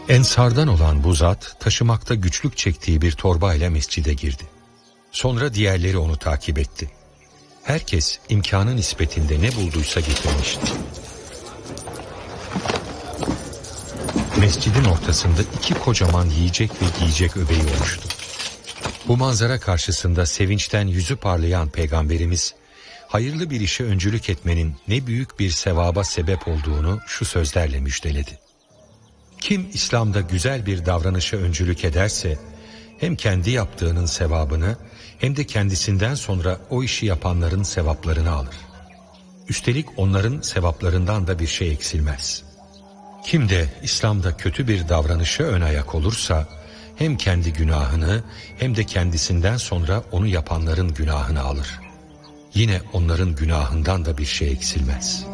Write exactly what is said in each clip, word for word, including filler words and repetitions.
Ensardan olan bu zat taşımakta güçlük çektiği bir torbayla mescide girdi. Sonra diğerleri onu takip etti. Herkes imkanı nispetinde ne bulduysa getirmişti. Mescidin ortasında iki kocaman yiyecek ve giyecek öbeği oluştu. Bu manzara karşısında sevinçten yüzü parlayan Peygamberimiz, hayırlı bir işe öncülük etmenin ne büyük bir sevaba sebep olduğunu şu sözlerle müjdeledi. Kim İslam'da güzel bir davranışa öncülük ederse, hem kendi yaptığının sevabını hem de kendisinden sonra o işi yapanların sevaplarını alır. Üstelik onların sevaplarından da bir şey eksilmez. Kim de İslam'da kötü bir davranışa ön ayak olursa, hem kendi günahını hem de kendisinden sonra onu yapanların günahını alır. Yine onların günahından da bir şey eksilmez.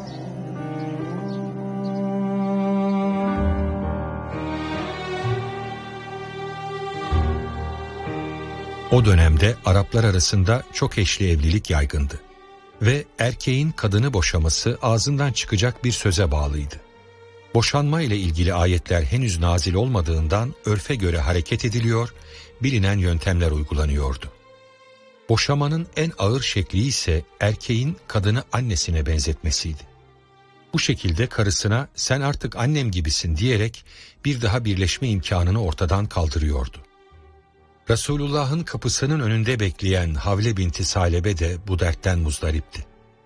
O dönemde Araplar arasında çok eşli evlilik yaygındı ve erkeğin kadını boşaması ağzından çıkacak bir söze bağlıydı. Boşanma ile ilgili ayetler henüz nazil olmadığından örfe göre hareket ediliyor, bilinen yöntemler uygulanıyordu. Boşamanın en ağır şekli ise erkeğin kadını annesine benzetmesiydi. Bu şekilde karısına sen artık annem gibisin diyerek bir daha birleşme imkanını ortadan kaldırıyordu. Resulullah'ın kapısının önünde bekleyen Havle binti Salebe de bu dertten muzdaripti.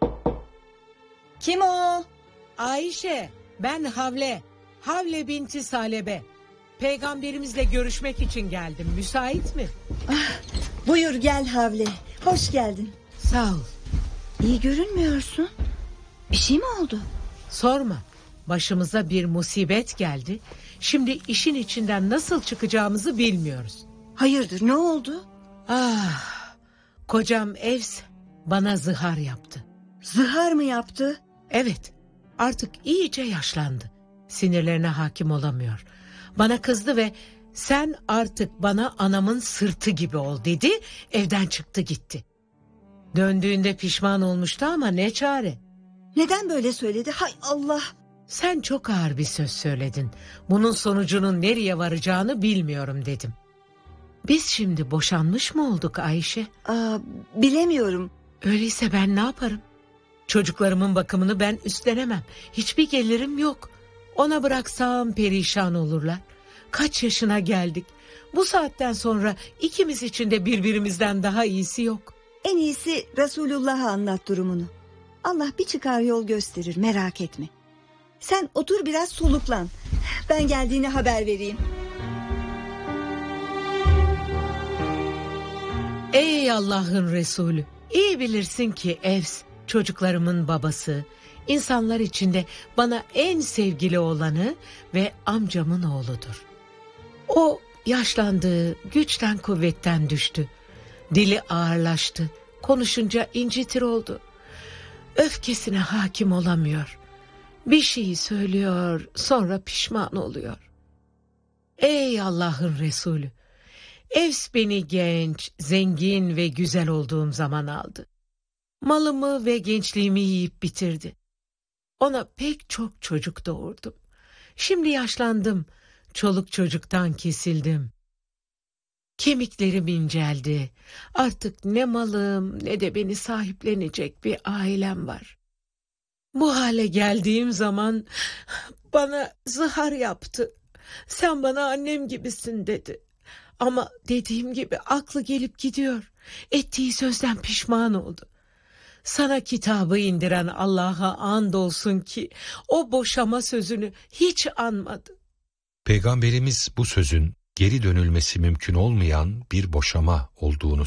Kim o? Ayşe, ben Havle. Havle binti Salebe. Peygamberimizle görüşmek için geldim. Müsait mi? Ah, buyur gel Havle. Hoş geldin. Sağ ol. İyi görünmüyorsun. Bir şey mi oldu? Sorma. Başımıza bir musibet geldi. Şimdi işin içinden nasıl çıkacağımızı bilmiyoruz. Hayırdır, ne oldu? Ah, kocam Evs bana zihar yaptı. Zihar mı yaptı? Evet, artık iyice yaşlandı. Sinirlerine hakim olamıyor. Bana kızdı ve sen artık bana anamın sırtı gibi ol dedi. Evden çıktı gitti. Döndüğünde pişman olmuştu ama ne çare. Neden böyle söyledi? Hay Allah! Sen çok ağır bir söz söyledin. Bunun sonucunun nereye varacağını bilmiyorum dedim. Biz şimdi boşanmış mı olduk Ayşe? Aa, bilemiyorum. Öyleyse ben ne yaparım? Çocuklarımın bakımını ben üstlenemem. Hiçbir gelirim yok. Ona bıraksam perişan olurlar. Kaç yaşına geldik. Bu saatten sonra ikimiz için de birbirimizden daha iyisi yok. En iyisi Resulullah'a anlat durumunu. Allah bir çıkar yol gösterir, merak etme. Sen otur biraz soluklan. Ben geldiğini haber vereyim. Ey Allah'ın Resulü, iyi bilirsin ki Evs çocuklarımın babası, insanlar içinde bana en sevgili olanı ve amcamın oğludur. O yaşlandı, güçten kuvvetten düştü. Dili ağırlaştı, konuşunca incitir oldu. Öfkesine hakim olamıyor. Bir şeyi söylüyor, sonra pişman oluyor. Ey Allah'ın Resulü, Evs beni genç, zengin ve güzel olduğum zaman aldı. Malımı ve gençliğimi yiyip bitirdi. Ona pek çok çocuk doğurdum. Şimdi yaşlandım, çoluk çocuktan kesildim. Kemiklerim inceldi. Artık ne malım ne de beni sahiplenecek bir ailem var. Bu hale geldiğim zaman bana zihar yaptı. Sen bana annem gibisin dedi. Ama dediğim gibi aklı gelip gidiyor. Ettiği sözden pişman oldu. Sana kitabı indiren Allah'a andolsun ki o boşama sözünü hiç anmadı. Peygamberimiz bu sözün geri dönülmesi mümkün olmayan bir boşama olduğunu